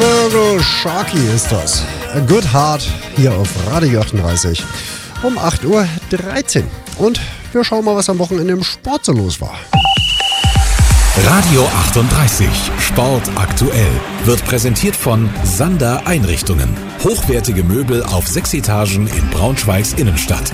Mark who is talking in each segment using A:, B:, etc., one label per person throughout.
A: Little Sharky ist das. A Good Heart hier auf Radio 38 um 8.13 Uhr. Und wir schauen mal, was am Wochenende im Sport so los war.
B: Radio 38 Sport aktuell wird präsentiert von Sander Einrichtungen. Hochwertige Möbel auf 6 Etagen in Braunschweigs Innenstadt.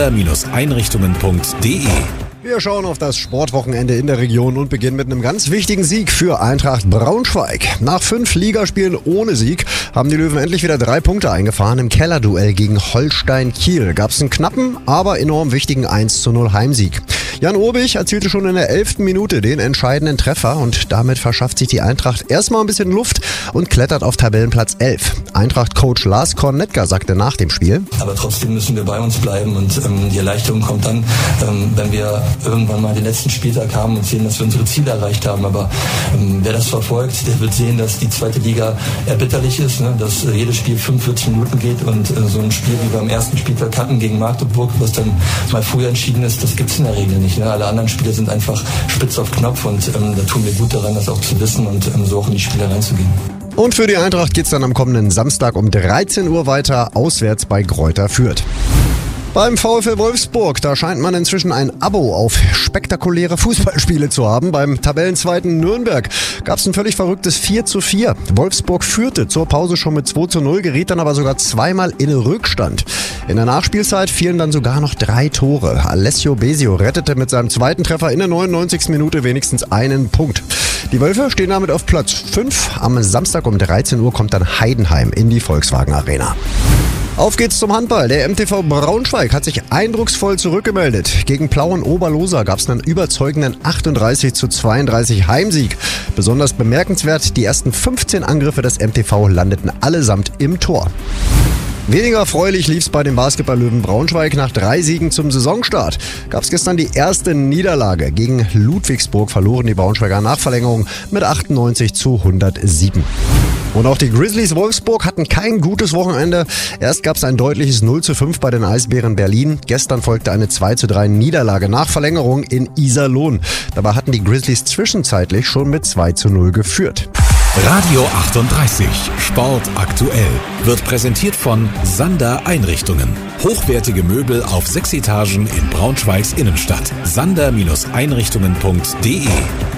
B: sander-einrichtungen.de.
A: Wir schauen auf das Sportwochenende in der Region und beginnen mit einem ganz wichtigen Sieg für Eintracht Braunschweig. Nach 5 Ligaspielen ohne Sieg haben die Löwen endlich wieder 3 Punkte eingefahren. Im Kellerduell gegen Holstein Kiel gab es einen knappen, aber enorm wichtigen 1:0 Heimsieg. Jan Urbich erzielte schon in der 11. Minute den entscheidenden Treffer und damit verschafft sich die Eintracht erstmal ein bisschen Luft und klettert auf Tabellenplatz 11. Eintracht-Coach Lars Kornetka sagte nach dem Spiel:
C: Aber trotzdem müssen wir bei uns bleiben und die Erleichterung kommt dann, wenn wir irgendwann mal den letzten Spieltag haben und sehen, dass wir unsere Ziele erreicht haben. Aber wer das verfolgt, der wird sehen, dass die zweite Liga erbitterlich ist, ne? Dass jedes Spiel 45 Minuten geht und so ein Spiel wie beim ersten Spieltag hatten gegen Magdeburg, was dann mal früher entschieden ist, das gibt es in der Regel nicht. Ne? Alle anderen Spiele sind einfach spitz auf Knopf und da tun wir gut daran, das auch zu wissen und so auch in die Spiele reinzugehen.
A: Und für die Eintracht geht's dann am kommenden Samstag um 13 Uhr weiter, auswärts bei Greuther Fürth. Beim VfL Wolfsburg, da scheint man inzwischen ein Abo auf spektakuläre Fußballspiele zu haben. Beim Tabellenzweiten Nürnberg gab es ein völlig verrücktes 4:4. Wolfsburg führte zur Pause schon mit 2:0, geriet dann aber sogar zweimal in Rückstand. In der Nachspielzeit fielen dann sogar noch 3 Tore. Alessio Besio rettete mit seinem zweiten Treffer in der 99. Minute wenigstens einen Punkt. Die Wölfe stehen damit auf Platz 5. Am Samstag um 13 Uhr kommt dann Heidenheim in die Volkswagen Arena. Auf geht's zum Handball. Der MTV Braunschweig hat sich eindrucksvoll zurückgemeldet. Gegen Plauen Oberloser gab es einen überzeugenden 38:32 Heimsieg. Besonders bemerkenswert, die ersten 15 Angriffe des MTV landeten allesamt im Tor. Weniger erfreulich lief's bei den Basketball-Löwen Braunschweig. Nach 3 Siegen zum Saisonstart gab's gestern die erste Niederlage. Gegen Ludwigsburg verloren die Braunschweiger nach Verlängerung mit 98:107. Und auch die Grizzlies Wolfsburg hatten kein gutes Wochenende. Erst gab es ein deutliches 0:5 bei den Eisbären Berlin. Gestern folgte eine 2:3 Niederlage nach Verlängerung in Iserlohn. Dabei hatten die Grizzlies zwischenzeitlich schon mit 2:0 geführt.
B: Radio 38 Sport aktuell wird präsentiert von Sander Einrichtungen. Hochwertige Möbel auf 6 Etagen in Braunschweigs Innenstadt. sander-einrichtungen.de